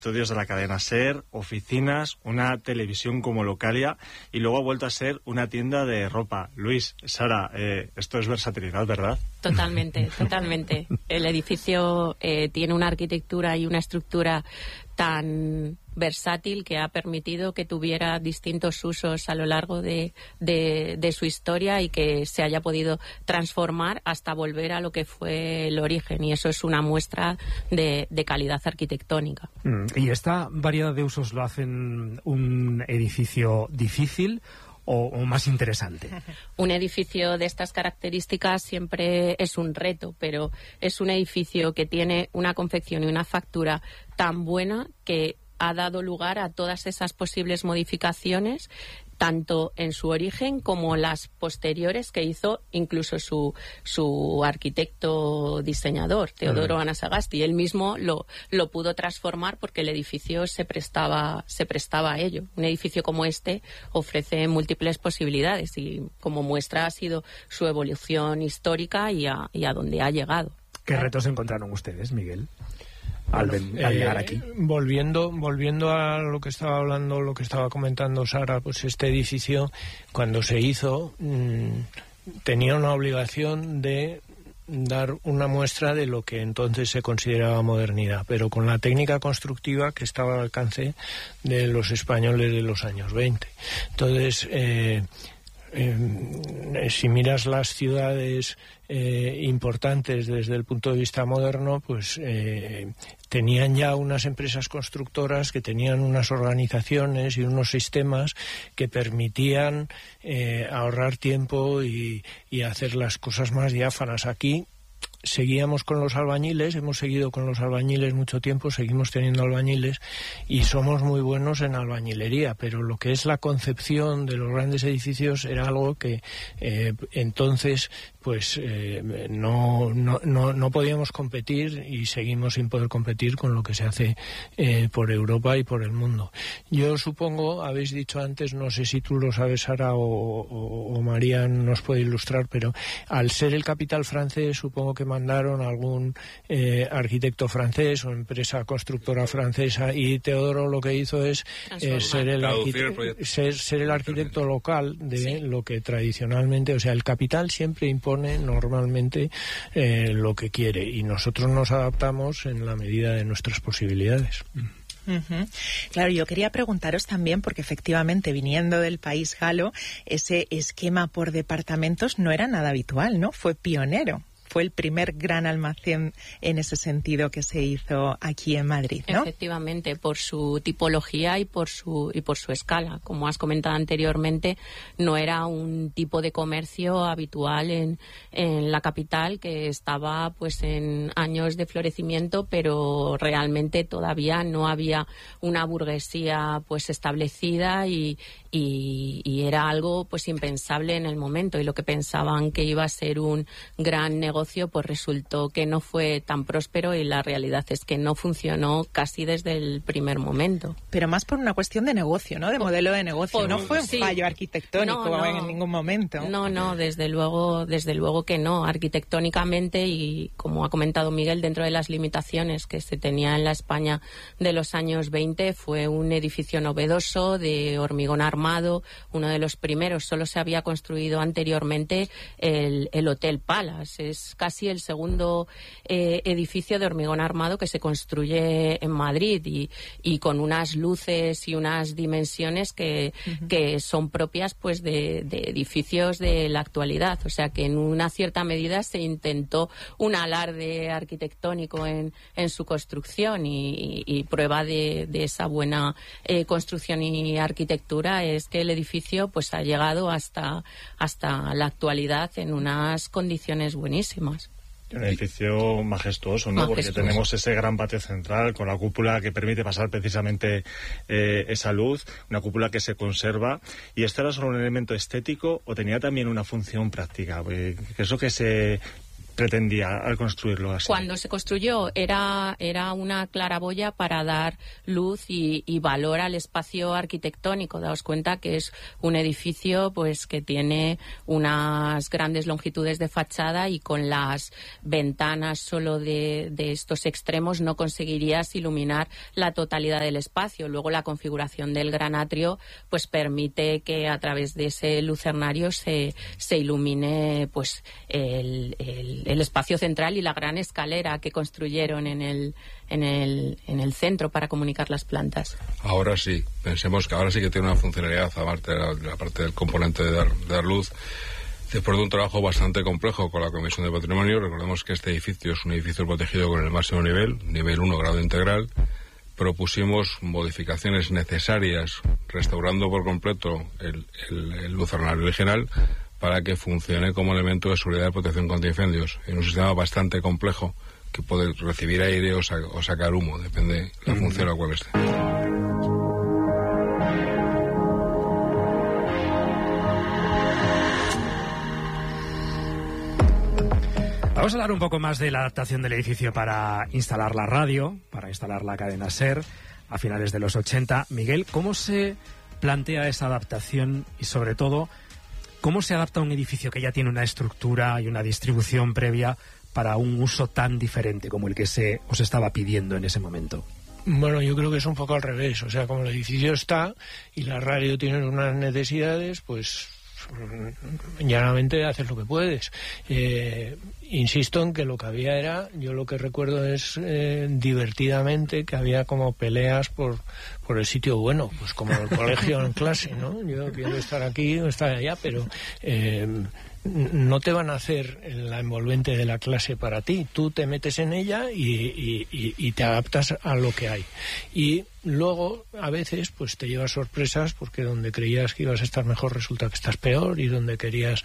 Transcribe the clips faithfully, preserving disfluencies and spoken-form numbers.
estudios de la cadena SER, oficinas, una televisión como Localia y luego ha vuelto a ser una tienda de ropa. Luis, Sara, eh, esto es versatilidad, ¿verdad? Totalmente, totalmente. El edificio eh, tiene una arquitectura y una estructura tan versátil que ha permitido que tuviera distintos usos a lo largo de, de, de su historia y que se haya podido transformar hasta volver a lo que fue el origen, y eso es una muestra de, de calidad arquitectónica. Mm. ¿Y esta variedad de usos lo hacen un edificio difícil o, o más interesante? Un edificio de estas características siempre es un reto, pero es un edificio que tiene una confección y una factura tan buena que ha dado lugar a todas esas posibles modificaciones, tanto en su origen como las posteriores que hizo incluso su, su arquitecto diseñador, Teodoro uh-huh. Anasagasti. Él mismo lo, lo pudo transformar porque el edificio se prestaba, se prestaba a ello. Un edificio como este ofrece múltiples posibilidades y como muestra ha sido su evolución histórica y a, y a dónde ha llegado. ¿Qué retos encontraron ustedes, Miguel? Al, ven, al llegar aquí. Eh, volviendo, volviendo a lo que estaba hablando, lo que estaba comentando Sara, pues este edificio, cuando se hizo, mmm, tenía una obligación de dar una muestra de lo que entonces se consideraba modernidad, pero con la técnica constructiva que estaba al alcance de los españoles de los años veinte. Entonces, eh, eh, si miras las ciudades eh, importantes desde el punto de vista moderno, pues eh, tenían ya unas empresas constructoras que tenían unas organizaciones y unos sistemas que permitían eh, ahorrar tiempo y, y hacer las cosas más diáfanas. Aquí seguíamos con los albañiles, hemos seguido con los albañiles mucho tiempo, seguimos teniendo albañiles y somos muy buenos en albañilería, pero lo que es la concepción de los grandes edificios era algo que eh, entonces pues eh, no, no, no, no podíamos competir y seguimos sin poder competir con lo que se hace eh, por Europa y por el mundo. Yo supongo, habéis dicho antes, no sé si tú lo sabes, Sara, o, o, o María nos puede ilustrar, pero al ser el capital francés, supongo que mandaron algún eh, arquitecto francés o empresa constructora francesa, y Teodoro lo que hizo es eh, ser, el arquite- ser, ser el arquitecto local de sí. lo que tradicionalmente, o sea, el capital siempre impone normalmente eh, lo que quiere y nosotros nos adaptamos en la medida de nuestras posibilidades. Uh-huh. Claro, yo quería preguntaros también, porque efectivamente viniendo del país galo, ese esquema por departamentos no era nada habitual, ¿no? Fue pionero. Fue el primer gran almacén en ese sentido que se hizo aquí en Madrid, ¿no? Efectivamente, por su tipología y por su y por su escala. Como has comentado anteriormente, no era un tipo de comercio habitual en, en la capital, que estaba pues en años de florecimiento, pero realmente todavía no había una burguesía pues establecida y, y, y era algo pues impensable en el momento, y lo que pensaban que iba a ser un gran negocio pues resultó que no fue tan próspero, y la realidad es que no funcionó casi desde el primer momento. Pero más por una cuestión de negocio, ¿no? De por, modelo de negocio. Por, no fue un sí. fallo arquitectónico no, no, en ningún momento. No, no, desde luego, desde luego que no. Arquitectónicamente, y como ha comentado Miguel, dentro de las limitaciones que se tenía en la España de los años veinte, fue un edificio novedoso de hormigón armado, uno de los primeros. Solo se había construido anteriormente el, el Hotel Palace. Es casi el segundo eh, edificio de hormigón armado que se construye en Madrid, y, y con unas luces y unas dimensiones que, uh-huh. que son propias pues de, de edificios de la actualidad. O sea que en una cierta medida se intentó un alarde arquitectónico en, en su construcción, y, y prueba de, de esa buena eh, construcción y arquitectura es que el edificio pues ha llegado hasta, hasta la actualidad en unas condiciones buenísimas. Un edificio majestuoso, ¿no? Majestuoso. Porque tenemos ese gran patio central con la cúpula que permite pasar precisamente eh, esa luz, una cúpula que se conserva. ¿Y esto era solo un elemento estético o tenía también una función práctica? ¿Qué es lo que se pretendía al construirlo así? Cuando se construyó era, era una claraboya para dar luz y, y valor al espacio arquitectónico. Daos cuenta que es un edificio pues que tiene unas grandes longitudes de fachada y con las ventanas solo de, de estos extremos no conseguirías iluminar la totalidad del espacio. Luego la configuración del gran atrio pues permite que a través de ese lucernario se, se ilumine pues el, el, el espacio central y la gran escalera que construyeron en el, en el, en el centro para comunicar las plantas. Ahora sí, pensemos que ahora sí que tiene una funcionalidad, aparte de la, de la parte del componente de dar, de dar luz. Después de un trabajo bastante complejo con la Comisión de Patrimonio, recordemos que este edificio es un edificio protegido con el máximo nivel, nivel uno, grado integral. Propusimos modificaciones necesarias, restaurando por completo el, el, el lucernario original, para que funcione como elemento de seguridad y protección contra incendios, en un sistema bastante complejo que puede recibir aire o, sa o sacar humo, depende de la función a la cual esté. Vamos a hablar un poco más de la adaptación del edificio para instalar la radio, para instalar la cadena SER a finales de los ochenta. Miguel, ¿cómo se plantea esa adaptación y, sobre todo, cómo se adapta un edificio que ya tiene una estructura y una distribución previa para un uso tan diferente como el que se os estaba pidiendo en ese momento? Bueno, yo creo que es un poco al revés. O sea, como el edificio está y la radio tiene unas necesidades, pues llanamente haces lo que puedes. Eh, insisto en que lo que había era, yo lo que recuerdo es eh, divertidamente que había como peleas por, por el sitio bueno, pues como el colegio en clase, ¿no? Yo quiero estar aquí o estar allá, pero eh, no te van a hacer la envolvente de la clase para ti. Tú te metes en ella y, y, y, y te adaptas a lo que hay. Y luego, a veces, pues te llevas sorpresas porque donde creías que ibas a estar mejor resulta que estás peor, y donde querías...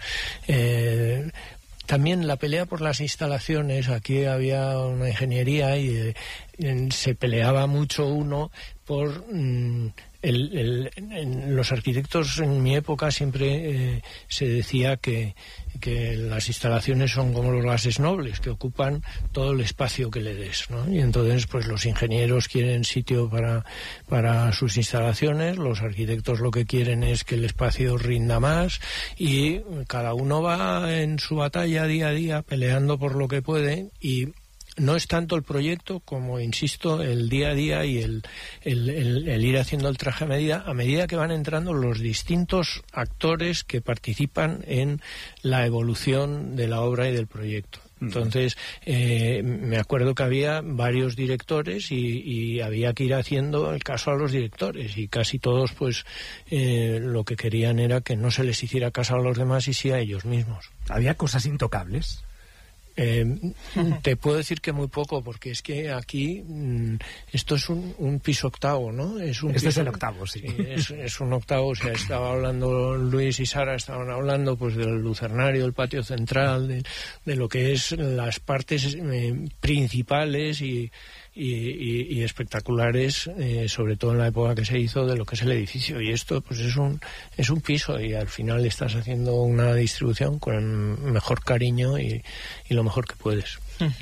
Eh, también la pelea por las instalaciones. Aquí había una ingeniería y eh, se peleaba mucho uno por... Mm, El, el, en los arquitectos en mi época siempre eh, se decía que, que las instalaciones son como los gases nobles, que ocupan todo el espacio que le des, ¿no? Y entonces pues los ingenieros quieren sitio para, para sus instalaciones, los arquitectos lo que quieren es que el espacio rinda más, y cada uno va en su batalla día a día peleando por lo que puede. Y no es tanto el proyecto como, insisto, el día a día y el, el, el, el ir haciendo el traje a medida, a medida que van entrando los distintos actores que participan en la evolución de la obra y del proyecto. Entonces, eh, me acuerdo que había varios directores y, y había que ir haciendo el caso a los directores, y casi todos, pues, eh, lo que querían era que no se les hiciera caso a los demás y sí a ellos mismos. ¿Había cosas intocables? Eh, te puedo decir que muy poco, porque es que aquí mmm, esto es un, un piso octavo, ¿no? Es un este piso, es el octavo, sí. sí es, es un octavo. O sea, estaba hablando Luis y Sara, estaban hablando pues del lucernario, del patio central, de, de lo que es las partes eh, principales y Y, y, y espectaculares, eh, sobre todo en la época que se hizo, de lo que es el edificio. Y esto pues es un es un piso, y al final estás haciendo una distribución con el mejor cariño y, y lo mejor que puedes.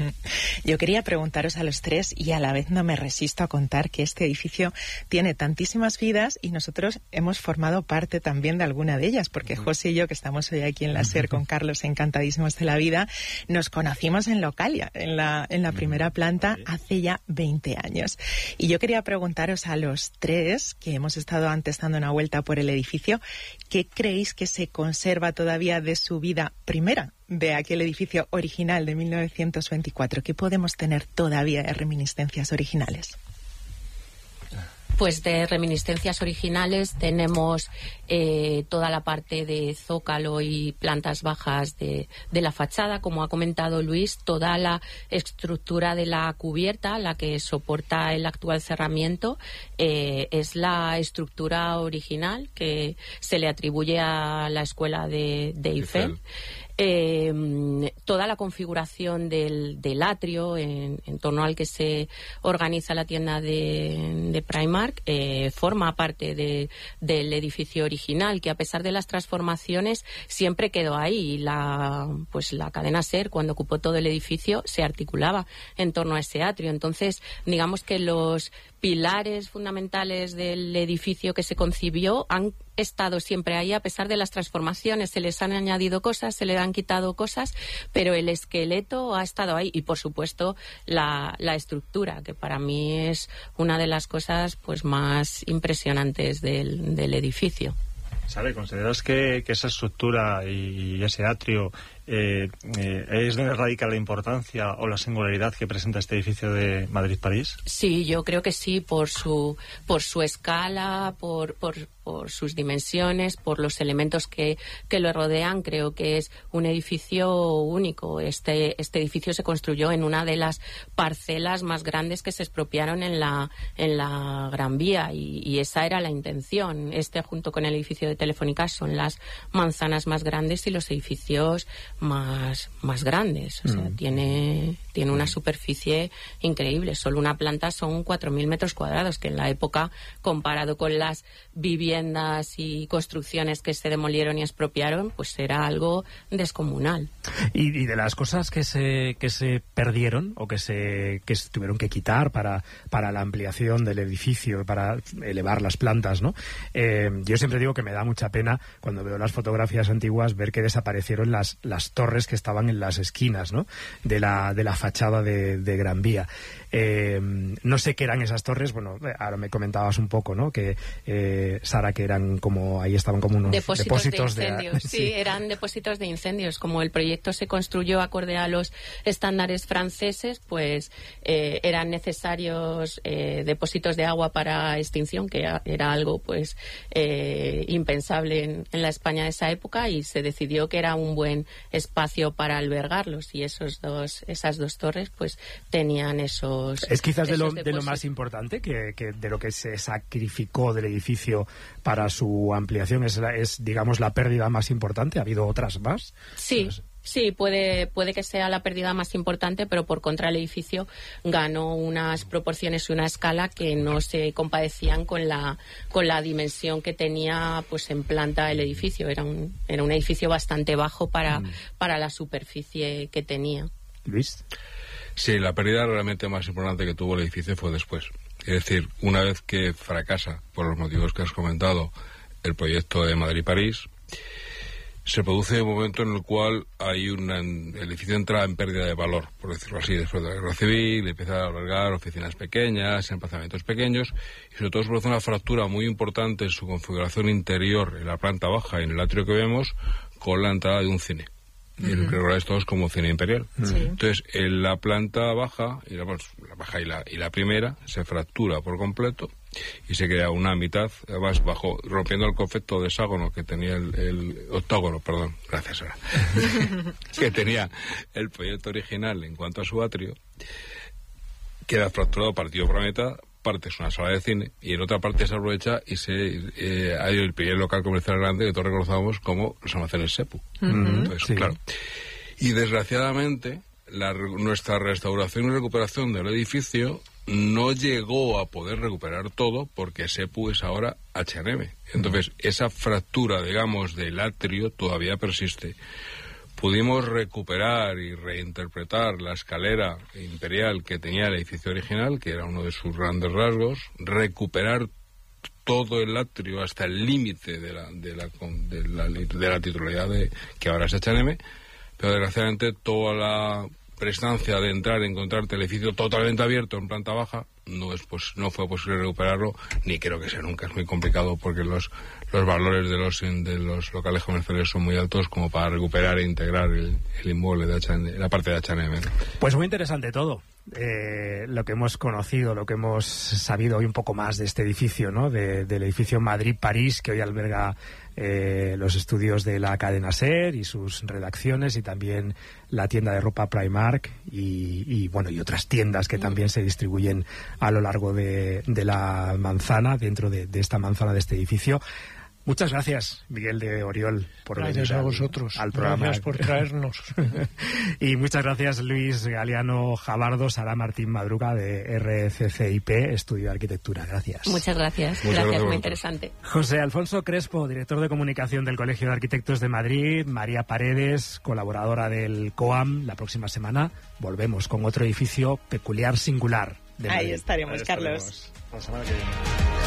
Yo quería preguntaros a los tres, y a la vez no me resisto a contar que este edificio tiene tantísimas vidas y nosotros hemos formado parte también de alguna de ellas, porque José y yo, que estamos hoy aquí en la SER con Carlos, encantadísimos de la vida, nos conocimos en Localia, en la, en la primera planta, hace ya veinte años. Y yo quería preguntaros a los tres, que hemos estado antes dando una vuelta por el edificio, ¿qué creéis que se conserva todavía de su vida primera, de aquel edificio original de mil novecientos veinticuatro? ¿Qué podemos tener todavía de reminiscencias originales? Pues de reminiscencias originales tenemos eh, toda la parte de zócalo y plantas bajas de, de la fachada, como ha comentado Luis, toda la estructura de la cubierta, la que soporta el actual cerramiento, eh, es la estructura original que se le atribuye a la escuela de, de Eiffel. Eh, toda la configuración del, del atrio en, en torno al que se organiza la tienda de, de Primark eh, forma parte de, del edificio original, que a pesar de las transformaciones siempre quedó ahí. La, pues la cadena SER, cuando ocupó todo el edificio, se articulaba en torno a ese atrio. Entonces, digamos que los pilares fundamentales del edificio que se concibió han estado siempre ahí a pesar de las transformaciones. Se les han añadido cosas, se les han quitado cosas, pero el esqueleto ha estado ahí y, por supuesto, la, la estructura, que para mí es una de las cosas pues más impresionantes del, del edificio. ¿Sabe? ¿Consideras que, que esa estructura y, y ese atrio eh, eh, es donde radica la importancia o la singularidad que presenta este edificio de Madrid-París? Sí, yo creo que sí, por su por su escala, por, por, por sus dimensiones, por los elementos que, que lo rodean. Creo que es un edificio único. Este, este edificio se construyó en una de las parcelas más grandes que se expropiaron en la, en la Gran Vía y, y esa era la intención. Este, junto con el edificio de Telefónica, son las manzanas más grandes y los edificios más, más grandes. O sea, mm. tiene, tiene una superficie increíble. Solo una planta son cuatro mil metros cuadrados, que en la época, comparado con las viviendas y construcciones que se demolieron y expropiaron, pues era algo descomunal. Y, y de las cosas que se que se perdieron o que se que se tuvieron que quitar para para la ampliación del edificio, para elevar las plantas, ¿no? Eh, yo siempre digo que me da mucha pena cuando veo las fotografías antiguas ver que desaparecieron las las torres que estaban en las esquinas, ¿no? de la de la fachada de, de Gran Vía. Eh, no sé qué eran esas torres. Bueno, ahora me comentabas un poco, ¿no? Que eh, Sara, que eran como ahí estaban como unos depósitos, depósitos de incendios. de, sí, sí, eran depósitos de incendios. Como el proyecto se construyó acorde a los estándares franceses, pues eh, eran necesarios eh, depósitos de agua para extinción, que era, era algo pues eh, impensable en, en la España de esa época, y se decidió que era un buen espacio para albergarlos, y esos dos, esas dos torres pues tenían esos. Es quizás de lo, de lo más importante que, que de lo que se sacrificó del edificio para su ampliación. Es, es, digamos, la pérdida más importante. ¿Ha habido otras más? Sí. Pues, Sí, puede, puede que sea la pérdida más importante, pero por contra el edificio ganó unas proporciones y una escala que no se compadecían con la, con la dimensión que tenía pues en planta el edificio. Era un, era un edificio bastante bajo para, mm. para la superficie que tenía. Luis. Sí, la pérdida realmente más importante que tuvo el edificio fue después. Es decir, una vez que fracasa, por los motivos que has comentado, el proyecto de Madrid-París, se produce un momento en el cual hay una, el edificio entra en pérdida de valor, por decirlo así, después de la guerra civil, empieza a albergar oficinas pequeñas, emplazamientos pequeños, y sobre todo se produce una fractura muy importante en su configuración interior, en la planta baja y en el atrio que vemos, con la entrada de un cine. Y el que recordáis todos como Cine Imperial. Sí. Entonces, en la planta baja, y la, la baja y la, y la primera, se fractura por completo y se crea una mitad, además bajo, rompiendo el concepto de hexágono que tenía el, el octógono, perdón, gracias Sara, que tenía el proyecto original en cuanto a su atrio, queda fracturado, partido por la mitad. Parte es una sala de cine y en otra parte se aprovecha y se eh, hay el primer local comercial grande que todos reconocemos como los almacenes Sepu. Uh-huh. Entonces, sí. claro. Y desgraciadamente la, nuestra restauración y recuperación del edificio no llegó a poder recuperar todo porque Sepu es ahora H and M. Entonces, uh-huh. esa fractura, digamos, del atrio todavía persiste. Pudimos recuperar y reinterpretar la escalera imperial que tenía el edificio original, que era uno de sus grandes rasgos, recuperar todo el atrio hasta el límite de la, de, la, de, la, de la titularidad de, que ahora es H and M, pero desgraciadamente toda la prestancia de entrar y encontrarte el edificio totalmente abierto en planta baja no es pues no fue posible recuperarlo, ni creo que sea nunca. Es muy complicado porque los los valores de los de los locales comerciales son muy altos como para recuperar e integrar el, el inmueble de H and M, la parte de H and M. Pues muy interesante todo. Eh, lo que hemos conocido, lo que hemos sabido hoy un poco más de este edificio, ¿no? De, del edificio Madrid-París, que hoy alberga eh, los estudios de la cadena SER y sus redacciones, y también la tienda de ropa Primark y, y bueno y otras tiendas que también se distribuyen a lo largo de, de la manzana, dentro de, de esta manzana de este edificio. Muchas gracias, Miguel de Oriol, por gracias venir a al, vosotros. al programa. Gracias por traernos. Y muchas gracias, Luis Galiano Jabardo, Sara Martín Madruga, de R C C I P, Estudio de Arquitectura. Gracias. Muchas gracias. Muchas gracias, gracias muy interesante. José Alfonso Crespo, director de comunicación del Colegio de Arquitectos de Madrid. María Paredes, colaboradora del COAM. La próxima semana volvemos con otro edificio peculiar, singular de Madrid. Ahí estaremos, Ahí Carlos. estaremos. La semana que viene.